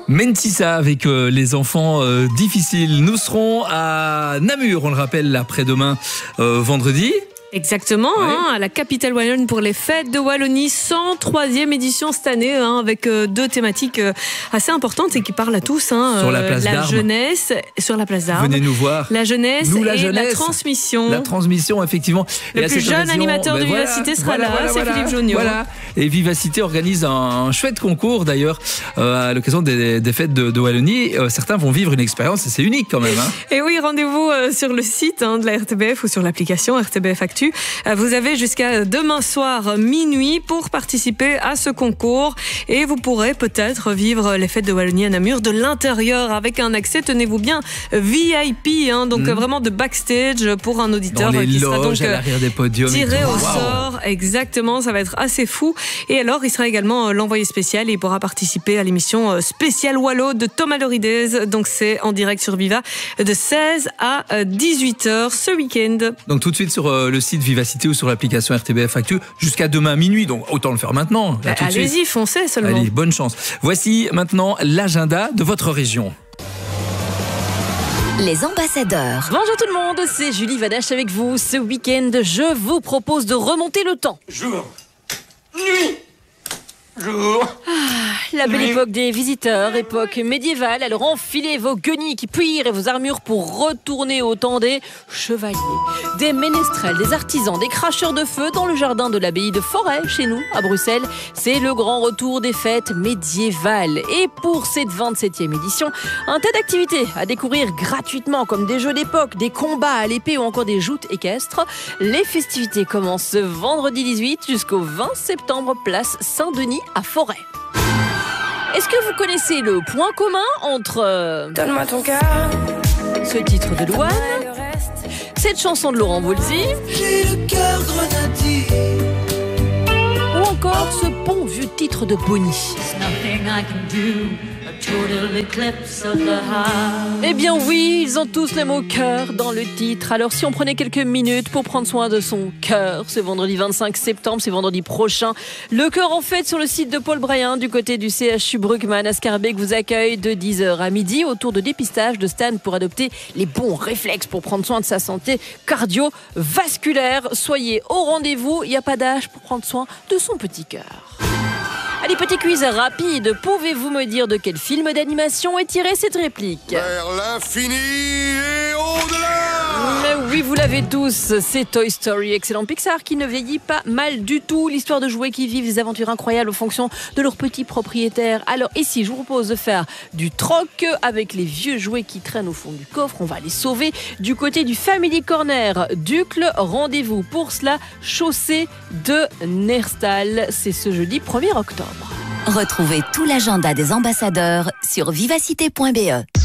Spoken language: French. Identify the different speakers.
Speaker 1: Mentissa avec les enfants difficiles. Nous serons à Namur, on le rappelle, après-demain, vendredi.
Speaker 2: Exactement,
Speaker 1: Ouais.
Speaker 2: à la capitale wallonne pour les fêtes de Wallonie, 103e édition cette année, avec deux thématiques assez importantes et qui parlent à tous.
Speaker 1: Sur la place
Speaker 2: la
Speaker 1: d'Armes.
Speaker 2: jeunesse, sur la place d'Armes.
Speaker 1: Venez nous voir.
Speaker 2: La jeunesse
Speaker 1: Nous, la
Speaker 2: et
Speaker 1: jeunesse.
Speaker 2: la transmission.
Speaker 1: La transmission, effectivement.
Speaker 2: Le
Speaker 1: Et à
Speaker 2: plus
Speaker 1: cette
Speaker 2: jeune
Speaker 1: occasion,
Speaker 2: animateur de Vivacité sera là, c'est Philippe Jonio.
Speaker 1: Voilà. Et Vivacité organise un chouette concours, d'ailleurs, à l'occasion des fêtes de Wallonie. Certains vont vivre une expérience et c'est unique quand même.
Speaker 2: Et oui, rendez-vous sur le site de la RTBF ou sur l'application RTBF Actu. Vous avez jusqu'à demain soir minuit pour participer à ce concours et vous pourrez peut-être vivre les fêtes de Wallonie à Namur de l'intérieur avec un accès, tenez-vous bien, VIP, donc vraiment de backstage pour un auditeur
Speaker 1: Dans les
Speaker 2: qui sera donc
Speaker 1: loges, à l'arrière des podiums.
Speaker 2: tiré
Speaker 1: et tout.
Speaker 2: au
Speaker 1: Waouh.
Speaker 2: sort. Exactement, ça va être assez fou. Et alors, il sera également l'envoyé spécial et il pourra participer à l'émission spéciale Wallo de Thomas Loridez. Donc c'est en direct sur Viva de 16 à 18h ce week-end.
Speaker 1: Donc tout de suite sur le site Vivacité ou sur l'application RTBF Actu jusqu'à demain minuit. Donc autant le faire maintenant. Là, tout de suite.
Speaker 2: Allez-y, foncez seulement.
Speaker 1: Allez, bonne chance. Voici maintenant l'agenda de votre région.
Speaker 3: Les ambassadeurs.
Speaker 4: Bonjour tout le monde, c'est Julie Vadache avec vous. Ce week-end, je vous propose de remonter le temps.
Speaker 5: Jour, nuit, jour.
Speaker 4: La belle époque des visiteurs, époque médiévale. Alors enfilez vos guenilles qui puirent et vos armures pour retourner au temps des chevaliers, des ménestrels, des artisans, des cracheurs de feu dans le jardin de l'abbaye de Forêt, chez nous, à Bruxelles. C'est le grand retour des fêtes médiévales. Et pour cette 27e édition, un tas d'activités à découvrir gratuitement, comme des jeux d'époque, des combats à l'épée ou encore des joutes équestres. Les festivités commencent ce vendredi 18 jusqu'au 20 septembre, place Saint-Denis à Forêt. Est-ce que vous connaissez le point commun entre
Speaker 6: Donne-moi ton cœur,
Speaker 4: ce titre de Louane,
Speaker 6: le reste.
Speaker 4: cette chanson de Laurent Voulzy
Speaker 6: J'ai le cœur grenadier.
Speaker 4: ou encore ce bon vieux titre de Bonnie? Eh bien oui, ils ont tous le mot cœur dans le titre. Alors si on prenait quelques minutes pour prendre soin de son cœur, ce vendredi 25 septembre, c'est vendredi prochain, le cœur en fête sur le site de Paul Brayen du côté du CHU Bruckmann à Scarbeck vous accueille de 10h à midi autour de dépistage de stands pour adopter les bons réflexes pour prendre soin de sa santé cardio-vasculaire. Soyez au rendez-vous, il n'y a pas d'âge pour prendre soin de son petit cœur. Allez, petit quiz rapide. Pouvez-vous me dire de quel film d'animation est tirée cette réplique?
Speaker 5: Vers l'infini et au-delà.
Speaker 4: Mais oui, vous l'avez tous, c'est Toy Story, excellent Pixar qui ne vieillit pas mal du tout. L'histoire de jouets qui vivent des aventures incroyables en fonction de leurs petits propriétaires. Alors ici, je vous propose de faire du troc avec les vieux jouets qui traînent au fond du coffre. On va les sauver du côté du Family Corner d'Uccle. Rendez-vous pour cela, chaussée de Nerstal. C'est ce jeudi 1er octobre.
Speaker 3: Retrouvez tout l'agenda des ambassadeurs sur vivacité.be.